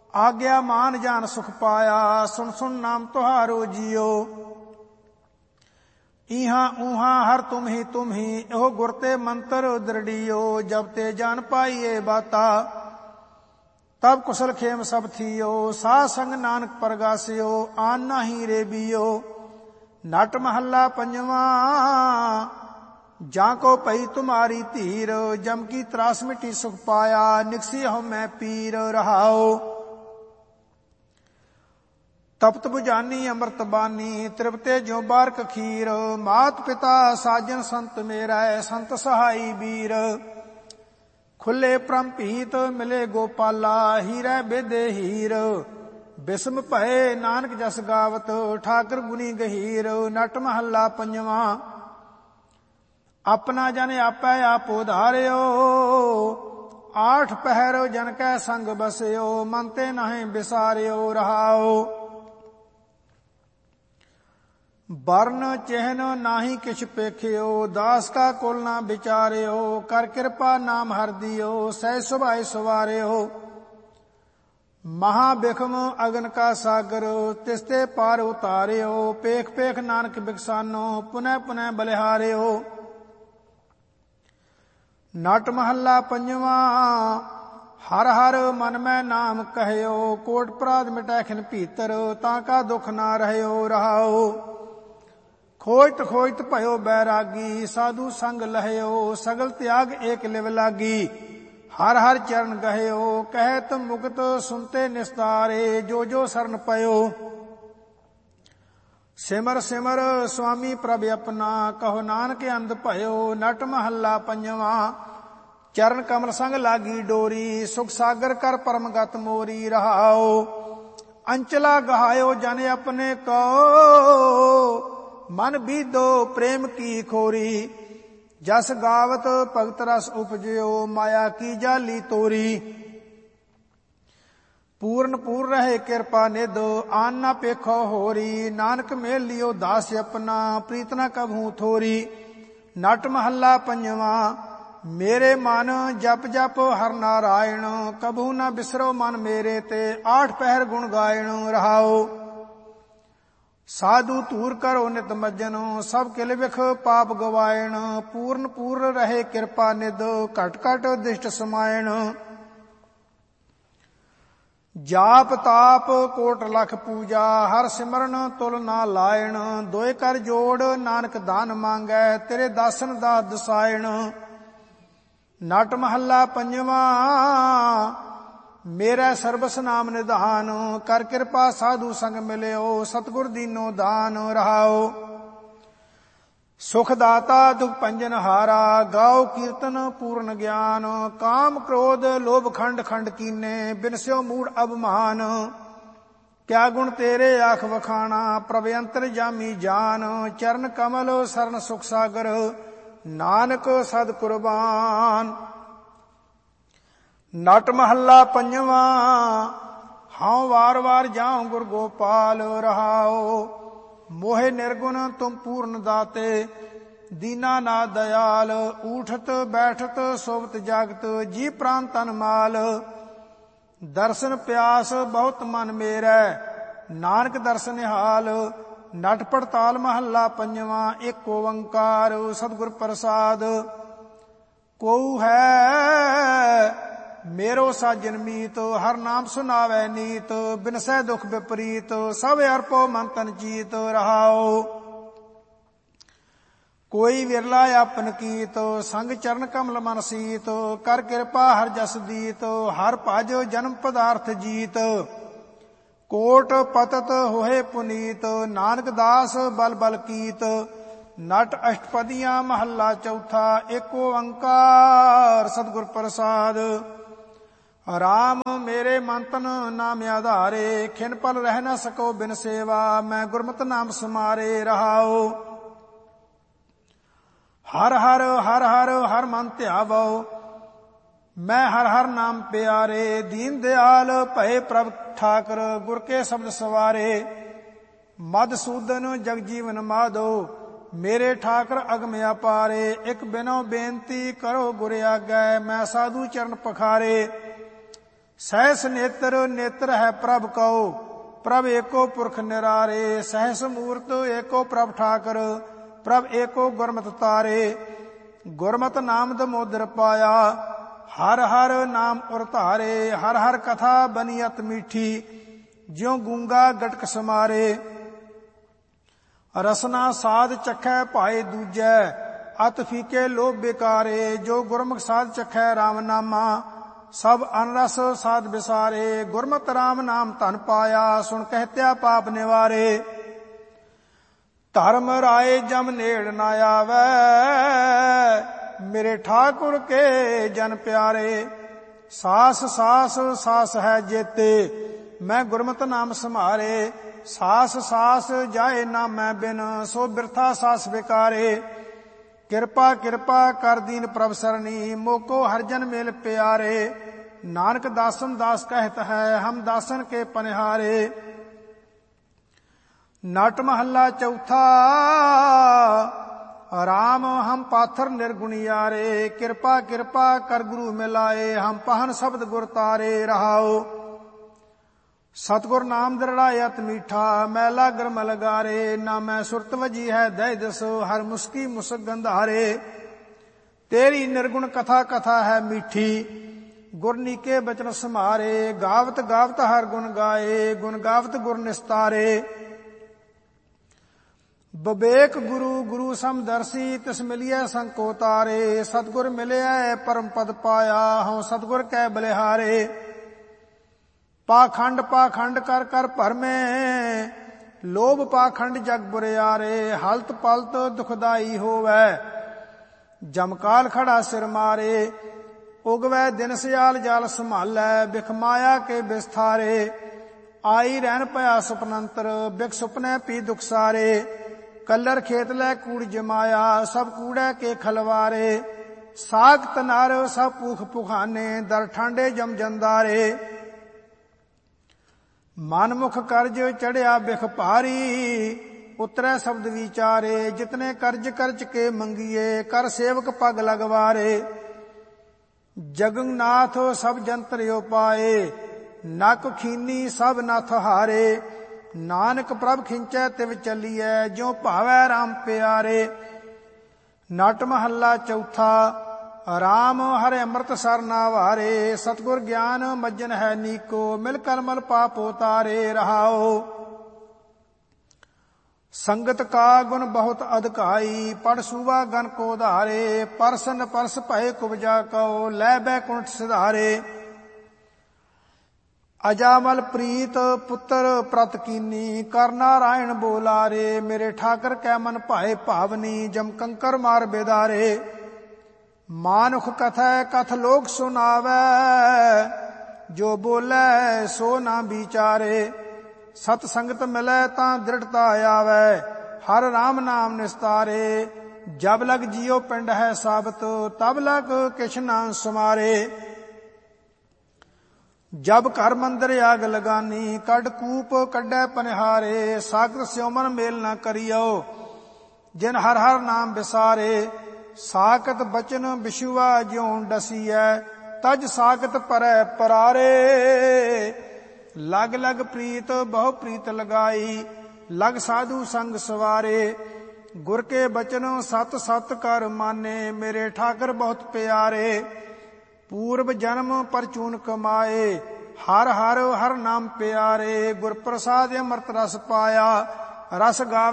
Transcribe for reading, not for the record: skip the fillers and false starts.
ਆਗਿਆ ਮਾਨ ਜਾਨ ਸੁਖ ਪਾਇਆ, ਸੁਣ ਸੁਣ ਨਾਮ ਤੁਹਾਰੋ ਜੀਓ। ਇਹਾਂ ਉਹਾਂ ਹਰ ਤੁਮ ਹੀ ਇਹੋ ਗੁਰ ਤੇ ਮੰਤਰ ਦ੍ਰਿੜੀਓ। ਜਬ ਤੇ ਜਾਨ ਪਾਈਏ ਬਾਤਾ, ਤਬ ਕੁਸਲ ਖੇਮ ਸਭ ਥੀਓ। ਸਾਧ ਸੰਗ ਨਾਨਕ ਪਰਗਾਸਿਓ, ਆਨ ਨਾਹੀ ਰੇ ਬੀਓ। ਨਟ ਮਹੱਲਾ ਪੰਜਵਾਂ। ਜਾਂ ਕੋ ਪਈ ਤੁਮਾਰੀ ਧੀਰ, ਜਮ ਕੀ ਤਰਾਸ ਮਿਟੀ ਸੁਖ ਪਾਇਆ। ਨਿਕਸੀ ਹਉ ਮੈਂ ਪੀਰ ਰਹਾਓ। ਤਪਤ ਬੁਝਾਨੀ ਅੰਮ੍ਰਿਤ ਬਾਨੀ, ਤ੍ਰਿਪਤੇ ਜਿਉ ਬਾਰਕ ਖੀਰ। ਮਾਤ ਪਿਤਾ ਸਾਜਨ ਸੰਤ ਮੇਰਾ, ਸੰਤ ਸਹਾਈ ਵੀਰ। ਖੁੱਲੇ ਪ੍ਰਮ ਭੀਤ ਮਿਲੇ ਗੋਪਾਲਾ, ਹੀਰੇ ਬੇਦੇ ਹੀਰ। ਬਿਸਮ ਭਏ ਨਾਨਕ ਜਸ ਗਾਵਤ, ਠਾਕਰ ਗੁਣੀ ਗਹੀਰ। ਨਟ ਮਹੱਲਾ ਪੰਜਵਾਂ। ਆਪਣਾ ਜਨ ਆਪੈ ਆਪ ਉਧਾਰਿਓ, ਆਠ ਪਹਿਰ ਜਨ ਕੈ ਸੰਗ ਬਸਿਓ। ਮਨ ਤੇ ਨਾਹੀਂ ਵਿਸਾਰਿਓ ਰਹਾਓ। ਬਰਨ ਚਿਹਨ ਨਾਹੀ ਕਿਛ ਪੇਖਿਓ, ਦਾਸ ਕਾ ਕੁਲ ਨਾ ਵਿਚਾਰਿਓ। ਕਰ ਕਿਰਪਾ ਨਾਮ ਹਰਿ ਦਿਓ, ਸਹਿ ਸੁਭਾਏ ਸਵਾਰਿਓ। ਮਹਾ ਬਿਖਮ ਅਗਨ ਕਾ ਸਾਗਰ, ਤਿਸਤੇ ਪਾਰ ਉਤਾਰਿਓ। ਪੇਖ ਪੇਖ ਨਾਨਕ ਬਿਕਸਾਨੋ, ਪੁਨਹ ਪੁਨਹ ਬਲਿਹਾਰਿਓ। ਨਟ ਮਹੱਲਾ ਪੰਜਵਾਂ। ਹਰ ਹਰ ਮਨ ਮੈਂ ਨਾਮ ਕਹਿਓ, ਕੋਟ ਅਪਰਾਧ ਮਿਟੈ ਖਿਨ ਭੀਤਰ। ਤਾਂ ਕਾ ਦੁਖ ਨਾ ਰਹਿਓ ਰਹਾਓ। ਖੋਜਤ ਖੋਜਤ ਭਇਓ ਬੈਰਾਗੀ, ਸਾਧੂ ਸੰਗ ਲਹਿਓ। ਸਗਲ ਤਿਆਗ ਏਕ ਲਿਵ ਲਾਗੀ, ਹਰ ਹਰ ਚਰਨ ਗਹਿਓ। ਕਹਿਤ ਮੁਕਤ ਸੁਨਤੇ ਨਿਸਤਾਰੇ, ਜੋ ਜੋ ਸਰਨ ਪਇਓ। ਸਿਮਰ ਸਿਮਰ ਸੁਆਮੀ ਪ੍ਰਭ ਆਪਣਾ, ਕਹੋ ਨਾਨਕ ਅੰਧ ਭਇਓ। ਨਟ ਮਹੱਲਾ ਪੰਜਵਾਂ। ਚਰਨ ਕਮਲ ਸੰਗ ਲਾਗੀ ਡੋਰੀ, ਸੁਖ ਸਾਗਰ ਕਰ ਪਰਮਗਤ ਮੋਰੀ ਰਹਾਓ। ਅੰਚਲਾ ਗਹਾਇਓ ਜਨ ਆਪਣੇ ਕੋ, ਮਨ ਬੀਦੋ ਪ੍ਰੇਮ ਕੀ ਖੋਰੀ। ਜਸ ਗਾਵਤ ਭਗਤ ਰਸ ਉਪਜਿਓ, ਮਾਇਆ ਕੀ ਜਾਲੀ ਤੋਰੀ। ਪੂਰਨ ਪੂਰ ਰਹੇ ਕਿਰਪਾ ਨਿਧ, ਆਨ ਨਾ ਪੇਖੋ ਹੋਰੀ। ਨਾਨਕ ਮੇਲ ਲਿਓ ਦਾਸ ਆਪਣਾ, ਪ੍ਰੀਤ ਨਾ ਕਭੂ ਥੋਰੀ। ਨਟ ਮਹੱਲਾ ਪੰਜਵਾਂ। ਮੇਰੇ ਮਨ ਜਪ ਜਪ ਹਰ ਨਾਰਾਇਣ, ਕਭੂ ਨਾ ਬਿਸਰੋ ਮਨ ਮੇਰੇ ਤੇ। ਆਠ ਪਹਿਰ ਗੁਣ ਗਾਇਣ ਰਹਾਓ। ਸਾਧੂ ਧੂਰ ਕਰੋ ਨਿਤ ਮੱਜਨ, ਸਭ ਕਿਲ ਵਿਖ ਪਾਪ ਗਵਾਇਣ। ਪੂਰਨ ਪੂਰ ਰਹੇ ਕਿਰਪਾ ਨਿਧ, ਘਟ ਘਟ ਦਿਸ਼ਟ ਸਮਾਇਣ। ਜਾਪ ਤਾਪ ਕੋਟ ਲਖ ਪੂਜਾ, ਹਰ ਸਿਮਰਨ ਤੁਲ ਨਾ ਲਾਇਣ। ਦੋਇ ਕਰ ਜੋੜ ਨਾਨਕ ਦਾਨ ਮੰਗੈ, ਤੇਰੇ ਦਾਸਨ ਦਾ ਦਸਾਇਣ। ਨਟ ਮਹੱਲਾ ਪੰਜਵਾਂ। ਮੇਰਾ ਸਰਬਸ ਨਾਮ ਨਿਧਾਨ, ਕਰ ਕਿਰਪਾ ਸਾਧੂ ਸੰਗ ਮਿਲਿਓ। ਸਤਿਗੁਰ ਦੀਨੋ ਦਾਨ ਰਹਾਓ। ਸੁਖ ਦਾਤਾ ਦੁਖ ਭੰਜਨ ਹਾਰਾ, ਗਾਓ ਕੀਰਤਨ ਪੂਰਨ ਗਿਆਨ। ਕਾਮ ਕ੍ਰੋਧ ਲੋਭ ਖੰਡ ਖੰਡ ਕੀਨੇ, ਬਿਨਸਿਓ ਮੂੜ ਅਭਮਾਨ। ਕਿਆ ਗੁਣ ਤੇਰੇ ਆਖ ਵਖਾਣਾ, ਪ੍ਰਭ ਅੰਤਰ ਜਾਮੀ ਜਾਨ। ਚਰਨ ਕਮਲ ਸਰਨ ਸੁਖ ਸਾਗਰ, ਨਾਨਕ ਸਦ ਕੁਰਬਾਨ। ਨਟ ਮਹੱਲਾ ਪੰਜਵਾਂ। ਹਉ ਵਾਰ ਵਾਰ ਜਾਉ ਗੁਰ ਗੋਪਾਲ ਰਹਾਓ। ਮੋਹਿ ਨਿਰਗੁਣ ਤੁਮ ਪੂਰਨ ਦਾਤੇ, ਦੀਨਾ ਨਾ ਦਇਆਲ। ਊਠਤ ਬੈਠਤ ਸੋਵਤ ਜਾਗਤ, ਜੀ ਪ੍ਰਾਨ ਤਨ ਮਾਲ। ਦਰਸ਼ਨ ਪਿਆਸ ਬਹੁਤ ਮਨ ਮੇਰਾ, ਨਾਨਕ ਦਰਸ਼ਨ ਨਿਹਾਲ। ਨਟ ਪੜਤਾਲ ਮਹੱਲਾ ਪੰਜਵਾਂ। ਇੱਕ ਓੰਕਾਰ ਸਤਿਗੁਰ ਪ੍ਰਸਾਦ। ਕਉ ਹੈ ਮੇਰੋ ਸਾਜਨ ਮੀਤ, ਹਰ ਨਾਮ ਸੁਨਾਵੈ ਨੀਤ। ਬਿਨਸੈ ਦੁਖ ਵਿਪਰੀਤ, ਸਭ ਅਰਪੋ ਮਨ ਤਨ ਜੀਤ ਰਹਾਓ। ਕੋਈ ਵਿਰਲਾ ਆਪਨ ਕੀਤ, ਸੰਗ ਚਰਨ ਕਮਲ ਮਨ ਸੀਤ। ਕਰ ਕਿਰਪਾ ਹਰ ਜਸ ਦੀਤ, ਹਰ ਭਜ ਜਨਮ ਪਦਾਰਥ ਜੀਤ। ਕੋਟ ਪਤਤ ਹੋਏ ਪੁਨੀਤ, ਨਾਨਕ ਦਾਸ ਬਲ ਬਲ ਕੀਤ। ਨਟ ਅਸ਼ਟਪਦੀਆਂ ਮਹੱਲਾ ਚੌਥਾ। ਇੱਕ ਓੰਕਾਰ ਸਤਿਗੁਰ ਪ੍ਰਸਾਦ। ਰਾਮ ਮੇਰੇ ਮਨ ਤਨ ਨਾਮ ਆਧਾਰੇ, ਖਿਨ ਪਲ ਰਹਿ ਨ ਸਕੋ ਬਿਨ ਸੇਵਾ। ਮੈਂ ਗੁਰਮਤਿ ਨਾਮ ਸਮਾਰੇ ਰਹਾਓ। ਹਰ ਹਰ ਹਰ ਹਰ ਹਰ ਮਨ ਧਿਆਵੋ, ਮੈਂ ਹਰ ਹਰ ਨਾਮ ਪਿਆਰੇ। ਦੀਨ ਦਿਆਲ ਭਏ ਪ੍ਰਭ ਠਾਕਰ, ਗੁਰ ਕੇ ਸ਼ਬਦ ਸਵਾਰੇ। ਮਧਸੂਦਨ ਜਗ ਜੀਵਨ ਮਾਧੋ, ਮੇਰੇ ਠਾਕਰ ਅਗਮ ਅਪਾਰੇ। ਇੱਕ ਬਿਨੋ ਬੇਨਤੀ ਕਰੋ ਗੁਰ ਆਗੈ, ਮੈਂ ਸਾਧੂ ਚਰਨ ਪਖਾਰੇ। सहस नेत्र नेत्र है प्रभ कहो, प्रभ एको पुरख निरारे। सहस मूर्त एको प्रभ ठाकर, प्रभ एको गुरमत तारे। गुरमत नाम दमोदर पाया, हर हर नाम उर धारे। हर हर कथा बनी अत मीठी, ज्यों गूंगा गटक समारे। रसना साध चखै भाए दूजै, अत फीके लोभ बेकारे। जो गुरमुख साध चखै राम नामा, सब अनरस साध बिसारे। गुरमत राम नाम धन पाया, सुन कहत्या पाप निवारे। धर्म राय जम नेड़ न आवे, मेरे ठाकुर के जन प्यारे। सास सास सास है जेते, मैं गुरमत नाम समारे। सास सास जाए ना मैं बिन, सो बिरथा सास बेकारे। किरपा किरपा कर दीन प्रभ सरनी, मोको हरजन मेल प्यारे। नानक दासन दास कहत है, हम दासन के पनिहारे। नाट महला चौथा, राम हम पाथर निर्गुणियारे। कृपा कृपा कर गुरु मिलाए, हम पहन शब्द गुर तारे। रहाओ सतगुर नाम दृढ़ायत मीठा, मैला गरमल गारे। ना मैं सुरत वजी है दय दसो, हर मुस्की मुसक गंधारे। तेरी निर्गुण कथा कथा है मीठी, गुरनी के बचन समारे। गावत गावत हर गुण गाए, गुण गावत गुर निस्तारे। बबेक गुरु गुरु समदर्शी, तिस मिलिए संको तारे। सतगुर मिले परम पद पाया, हूँ सतगुर कै बलिहारे। पाखंड पाखंड कर कर भरमे, लोभ पाखंड जग बुरियारे। हलत पलत दुखदाई होवै, जमकाल खड़ा सिर मारे। उगवै दिन सियाल जाल संभालै, बिख माया के बिस्थारे। आई रहन पया सुपनंतर, बिख सुपने पी दुख सारे। कलर खेत लै कूड़ जमाया, सब कूड़े के खलवारे। साग तनार सब पुख पुखाने, दर ठांडे जम जंदारे। मनमुख कर्ज चढ़िया बिख भारी, उतरै शब्द विचारे। जितने कर्ज कर्ज के मंगिए, कर सेवक पग लगवारे। जगन्नाथ सब जंत्र उपाए, नक खीनी सब नाथ हारे। नानक प्रभ खिंचै तिव चलिए, ज्यों भावै राम प्यारे। नट महला चौथा, राम हरे अमृत सर नावारे। सतगुर ज्ञान मज्जन है नीको, मिल कलमल पाप उतारे। रहाओ संगत का गुण बहुत अधिकाई, पढ़ सुवा गन को धारे। परसन परस भय कुबजा कहो, लै बैकुंठ सिधारे। अजामल प्रीत पुत्र प्रत कीनी, कर नारायण बोलारे। मेरे ठाकर कै मन भाए भावनी, जम कंकर मार बेदारे। मानुख कथै कथ लोक सुनावै, जो बोलै सो ना विचारे। सत संगत मिलै तां दृढ़ता आवै, हर राम नाम निस्तारे। जब लग जियो पिंड है साबत, तब लग किछ ना समारे। जब घर मंदिर आग लगानी, कड कूप कड्डै पनिहारे। सागर स्योमन मेल न करियो, जिन हर हर नाम बिसारे। साकत बचन बिशुआ ज्यों डसीऐ, तज साकत परै परारे। लग लग प्रीत बहु प्रीत लगाई, लग साधु संग सवारे। गुर के बचन सत सत कर माने, मेरे ठाकर बहुत प्यारे। पूर्व जन्म परचून कमाए, हर हर हर नाम प्यारे। गुर प्रसाद अमृत रस पाया, रस गावे